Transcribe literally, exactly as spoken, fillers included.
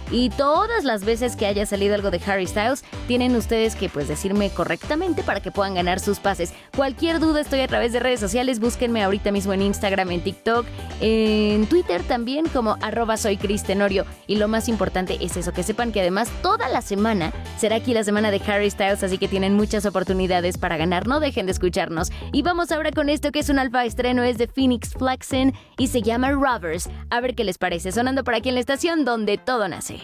Y todas las veces que haya salido algo de Harry Styles, tienen ustedes que pues decirme correctamente para que puedan ganar sus pases. Cualquier duda estoy a través de redes sociales, búsquenme ahorita mismo en Instagram, en TikTok, en Twitter también como arroba soy Cris Tenorio. Y lo más importante es eso, que sepan que además toda la semana será aquí la semana de Harry Styles, así que tienen muchas oportunidades para ganar, no dejen de escucharnos. Y vamos ahora con esto que es un alfa estreno, es de Phoenix Flaxen y se llama Robbers. A ver qué les parece, sonando por aquí en la estación donde todo nace.